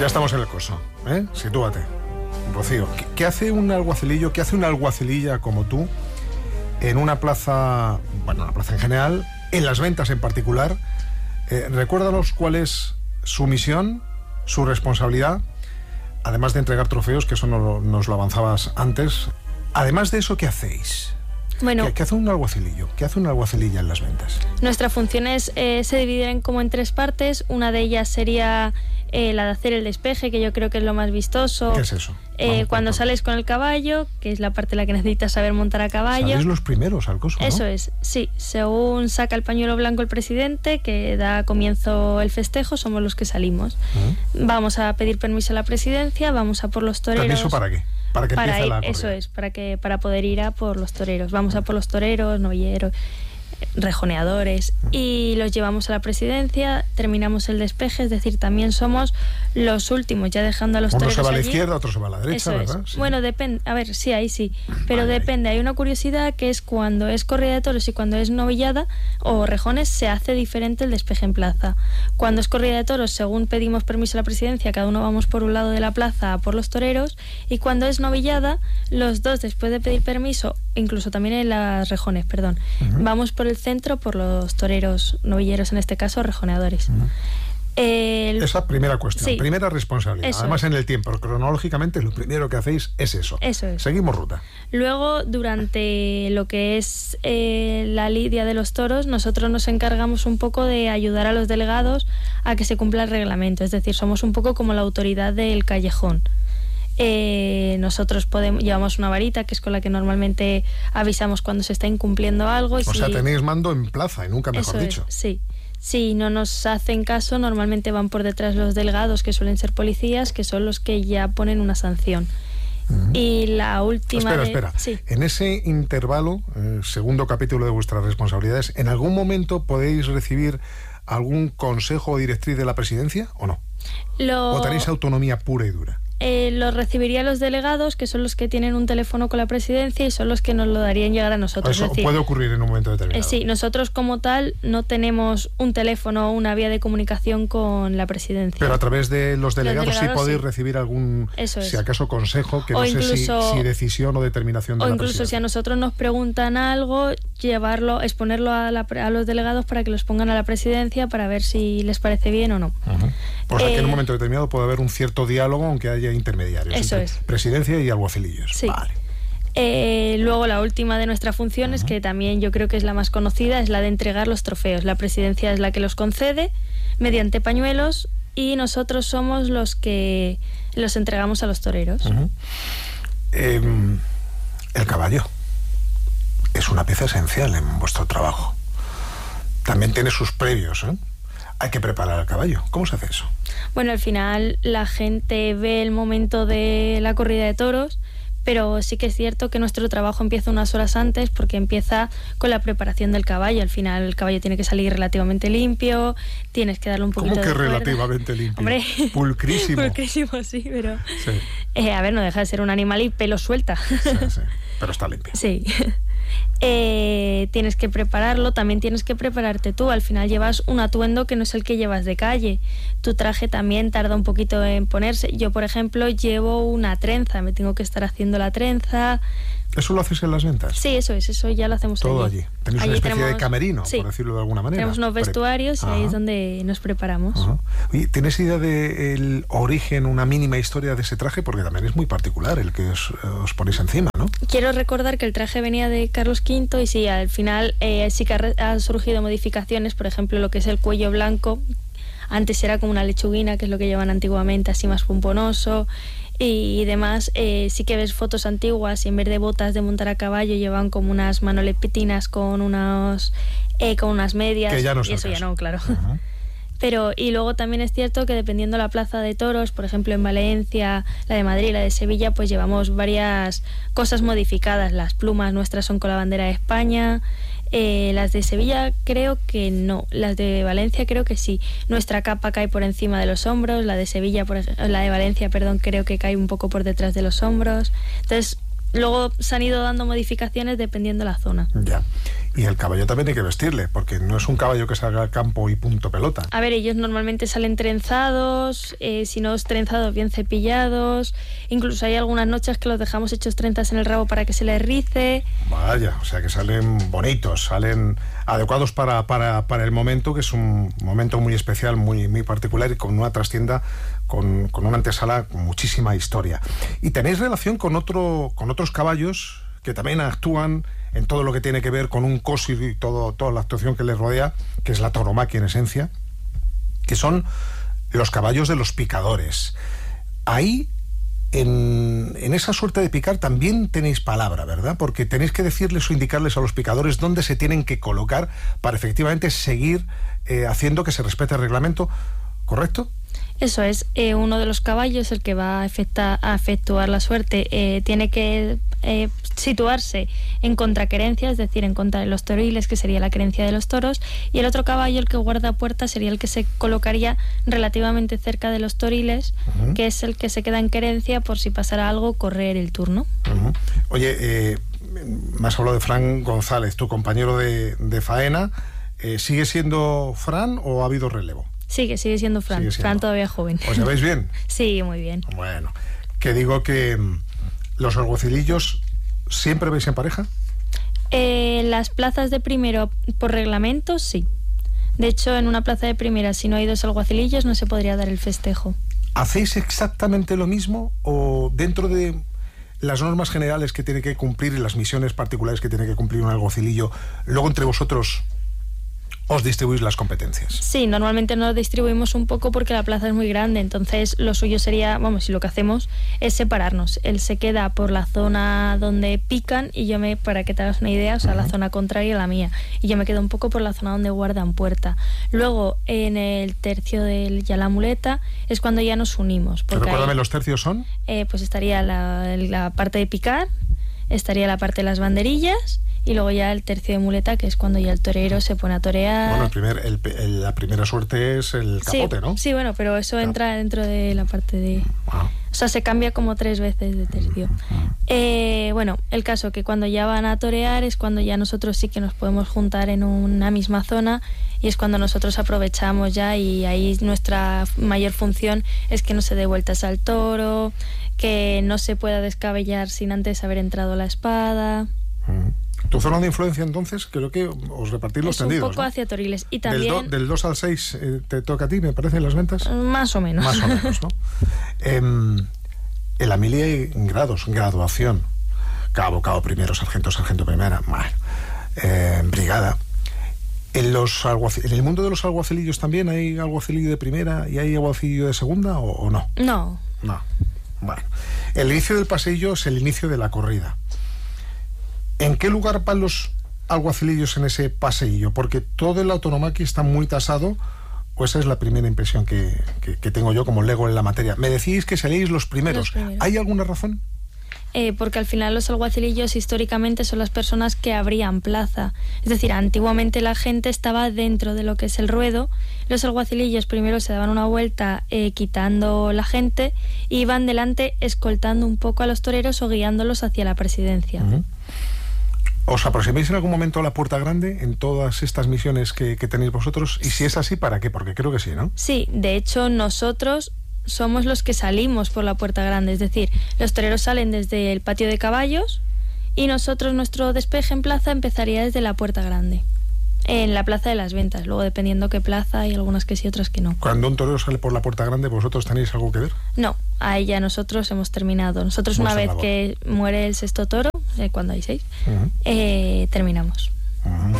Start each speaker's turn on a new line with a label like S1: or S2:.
S1: Ya estamos en el coso, ¿eh? Sitúate, Rocío. ¿Qué hace un alguacilillo, qué hace una alguacililla como tú en una plaza, bueno, una plaza en general, en Las Ventas en particular? Recuérdanos cuál es su misión, su responsabilidad, además de entregar trofeos, que eso nos lo avanzabas antes. Además de eso, ¿qué hacéis?
S2: Bueno,
S1: ¿Qué hace un alguacilillo? ¿Qué hace una alguacililla en Las Ventas?
S2: Nuestras funciones se dividen como en 3 partes. Una de ellas sería la de hacer el despeje, que yo creo que es lo más vistoso.
S1: ¿Qué es eso?
S2: Cuando sales con el caballo, que es la parte en la que necesitas saber montar a caballo.
S1: Salís los primeros al coso, ¿no?
S2: Eso es, sí. Según saca el pañuelo blanco el presidente, que da comienzo el festejo, somos los que salimos. Vamos a pedir permiso a la presidencia, vamos a por los toreros.
S1: ¿Permiso para qué? Para que empiece la corrida.
S2: Eso es, para poder ir a por los toreros. Vamos a por los toreros, novilleros, rejoneadores, y los llevamos a la presidencia, terminamos el despeje, es decir, también somos los últimos, ya dejando a los toreros
S1: Uno se va a la
S2: allí.
S1: izquierda, otro se va a la derecha,
S2: Eso
S1: ¿verdad?
S2: Es.
S1: Sí.
S2: Bueno, depende, a ver, sí, ahí sí, pero depende, hay una curiosidad que es cuando es corrida de toros y cuando es novillada o rejones se hace diferente el despeje en plaza. Cuando es corrida de toros, según pedimos permiso a la presidencia, cada uno vamos por un lado de la plaza a por los toreros, y cuando es novillada, los dos, después de pedir permiso, incluso también en las rejones, perdón, vamos por el centro por los toreros, novilleros en este caso, rejoneadores.
S1: Esa primera cuestión,
S2: sí,
S1: primera responsabilidad.
S2: eso
S1: Además,
S2: es.
S1: en el tiempo, cronológicamente, lo primero que hacéis es eso.
S2: Eso es.
S1: Seguimos ruta.
S2: Luego, durante lo que es la lidia de los toros, nosotros nos encargamos un poco de ayudar a los delegados a que se cumpla el reglamento. Es decir, somos un poco como la autoridad del callejón. Nosotros llevamos una varita, que es con la que normalmente avisamos cuando se está incumpliendo algo. Y
S1: O sea, tenéis mando en plaza, y nunca mejor
S2: eso
S1: dicho.
S2: Es, sí. Si no nos hacen caso, normalmente van por detrás los delegados, que suelen ser policías, que son los que ya ponen una sanción. Y la última...
S1: Espera.
S2: Sí.
S1: En ese intervalo, segundo capítulo de vuestras responsabilidades, ¿en algún momento podéis recibir algún consejo o directriz de la presidencia o no? ¿O tenéis autonomía pura y dura?
S2: Lo recibirían los delegados, que son los que tienen un teléfono con la presidencia y son los que nos lo darían llegar a nosotros.
S1: Eso
S2: es decir,
S1: puede ocurrir en un momento determinado.
S2: Sí, nosotros como tal no tenemos un teléfono o una vía de comunicación con la presidencia.
S1: Pero a través de los delegados sí podéis
S2: sí
S1: recibir algún, si acaso, consejo, que
S2: o
S1: no
S2: incluso,
S1: sé si decisión o determinación de
S2: o
S1: la
S2: incluso
S1: presidencia.
S2: si a nosotros nos preguntan algo, exponerlo a los delegados para que los pongan a la presidencia para ver si les parece bien o no.
S1: O sea que en un momento determinado puede haber un cierto diálogo, aunque haya intermediarios.
S2: Eso es.
S1: Presidencia y alguacilillos.
S2: Sí.
S1: Vale.
S2: Luego la última de nuestras funciones, que también yo creo que es la más conocida, es la de entregar los trofeos. La presidencia es la que los concede mediante pañuelos y nosotros somos los que los entregamos a los toreros.
S1: El caballo es una pieza esencial en vuestro trabajo. También tiene sus previos, ¿eh? Hay que preparar al caballo. ¿Cómo se hace eso?
S2: Bueno, al final la gente ve el momento de la corrida de toros, pero sí que es cierto que nuestro trabajo empieza unas horas antes, porque empieza con la preparación del caballo. Al final el caballo tiene que salir relativamente limpio, tienes que darle un poquito de
S1: ¿Cómo que
S2: cuerda.
S1: relativamente limpio?
S2: Hombre,
S1: pulcrísimo.
S2: Pulcrísimo, sí, pero...
S1: Sí.
S2: A ver, no deja de ser un animal y pelo suelta.
S1: Sí, pero está limpio.
S2: Sí. Tienes que prepararlo, también tienes que prepararte tú. Al final llevas un atuendo que no es el que llevas de calle. Tu traje también tarda un poquito en ponerse. Yo, por ejemplo, llevo una trenza, me tengo que estar haciendo la trenza.
S1: ¿Eso lo haces en Las Ventas?
S2: Sí, eso ya lo hacemos
S1: todo allí. Tenéis una especie de camerino,
S2: sí,
S1: por decirlo de alguna manera.
S2: Tenemos unos vestuarios y ahí es donde nos preparamos.
S1: Oye, ¿tienes idea del origen, una mínima historia de ese traje? Porque también es muy particular el que os ponéis encima, ¿no?
S2: Quiero recordar que el traje venía de Carlos V y sí, al final sí que han surgido modificaciones. Por ejemplo, lo que es el cuello blanco, antes era como una lechuguina, que es lo que llevan antiguamente, así más pomponoso y demás. Sí que ves fotos antiguas y en vez de botas de montar a caballo llevan como unas manolepetinas con unas medias,
S1: que ya no
S2: y eso ya no, claro. Pero, y luego también es cierto que dependiendo la plaza de toros, por ejemplo en Valencia, la de Madrid, la de Sevilla, pues llevamos varias cosas modificadas. Las plumas nuestras son con la bandera de España, las de Sevilla creo que no, las de Valencia creo que sí. Nuestra capa cae por encima de los hombros, la de Sevilla, la de Valencia, perdón, creo que cae un poco por detrás de los hombros. Entonces, luego se han ido dando modificaciones dependiendo la zona.
S1: Ya. Y el caballo también hay que vestirle, porque no es un caballo que salga al campo y punto pelota.
S2: A ver, ellos normalmente salen trenzados, si no es trenzados, bien cepillados. Incluso hay algunas noches que los dejamos hechos trenzas en el rabo para que se les rice.
S1: Vaya, o sea que salen bonitos, salen adecuados para el momento, que es un momento muy especial, muy, muy particular, y con una trastienda, con una antesala con muchísima historia. ¿Y tenéis relación con otros caballos que también actúan en todo lo que tiene que ver con un cosir y toda la actuación que les rodea, que es la tauromaquia en esencia, que son los caballos de los picadores? Ahí, en esa suerte de picar, también tenéis palabra, ¿verdad? Porque tenéis que decirles o indicarles a los picadores dónde se tienen que colocar para efectivamente seguir haciendo que se respete el reglamento, ¿correcto?
S2: Eso es, uno de los caballos, el que va a efectuar la suerte, tiene que situarse en contraquerencia, es decir, en contra de los toriles, que sería la querencia de los toros, y el otro caballo, el que guarda puerta, sería el que se colocaría relativamente cerca de los toriles, que es el que se queda en querencia por si pasara algo, correr el turno.
S1: Oye, me has hablado de Fran González, tu compañero de faena. ¿Sigue siendo Fran o ha habido relevo?
S2: Sigue siendo Fran. Fran todavía joven.
S1: ¿Os lleváis bien?
S2: Sí, muy bien.
S1: Bueno, que digo que los alguacilillos siempre vais en pareja.
S2: Las plazas de primero, por reglamento, sí. De hecho, en una plaza de primera, si no hay dos alguacilillos, no se podría dar el festejo.
S1: ¿Hacéis exactamente lo mismo o dentro de las normas generales que tiene que cumplir y las misiones particulares que tiene que cumplir un alguacilillo, luego entre vosotros os distribuís las competencias?
S2: Sí, normalmente nos distribuimos un poco porque la plaza es muy grande, entonces lo suyo sería, y lo que hacemos es separarnos. Él se queda por la zona donde pican y yo para que te hagas una idea, la zona contraria a la mía, y yo me quedo un poco por la zona donde guardan puerta. Luego, en el tercio ya la muleta, es cuando ya nos unimos.
S1: Recuérdame, ¿los tercios son?
S2: Pues estaría la parte de picar, estaría la parte de las banderillas, y luego ya el tercio de muleta, que es cuando ya el torero se pone a torear.
S1: Bueno, la primera suerte es el capote,
S2: sí,
S1: ¿no?
S2: Sí, bueno, pero eso entra dentro de la parte de...
S1: Wow.
S2: O sea, se cambia como 3 veces de tercio. El caso que cuando ya van a torear es cuando ya nosotros sí que nos podemos juntar en una misma zona, y es cuando nosotros aprovechamos ya, y ahí nuestra mayor función es que no se dé vueltas al toro, que no se pueda descabellar sin antes haber entrado la espada.
S1: ¿Tu zona de influencia, entonces? Creo que os repartís los tendidos,
S2: un poco, ¿no?, hacia toriles. Y también...
S1: Del 2 al 6 te toca a ti, me parece, en las ventas.
S2: Más o menos.
S1: Más o menos, ¿no? En la mili hay grados, graduación. Cabo primero, sargento primera, brigada. ¿En el mundo de los alguacilillos también hay alguacilillo de primera y hay alguacilillo de segunda o no?
S2: No.
S1: Bueno, el inicio del paseillo es el inicio de la corrida. ¿En qué lugar van los alguacilillos en ese paseillo? Porque todo el autonomaqui está muy tasado, o esa es la primera impresión que tengo yo como lego en la materia. Me decís que salíais los primeros. ¿Hay alguna razón?
S2: Porque al final los alguacilillos históricamente son las personas que abrían plaza. Es decir, antiguamente la gente estaba dentro de lo que es el ruedo. Los alguacilillos primero se daban una vuelta quitando la gente, y iban delante escoltando un poco a los toreros o guiándolos hacia la presidencia.
S1: ¿Os aproximáis en algún momento a la Puerta Grande en todas estas misiones que tenéis vosotros? Y si es así, ¿para qué? Porque creo que sí, ¿no?
S2: Sí, de hecho nosotros somos los que salimos por la Puerta Grande, es decir, los toreros salen desde el patio de caballos y nosotros, nuestro despeje en plaza empezaría desde la Puerta Grande, en la Plaza de las Ventas. Luego, dependiendo qué plaza, hay algunas que sí, otras que no.
S1: Cuando un torero sale por la Puerta Grande, ¿vosotros tenéis algo que ver?
S2: No, ahí ya nosotros hemos terminado. Nosotros, una vez que muere el sexto toro, cuando hay 6, terminamos.